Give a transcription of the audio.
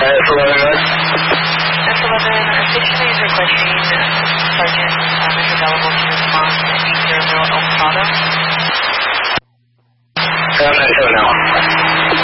S11. S11, our station is requesting Sergeant is available to respond at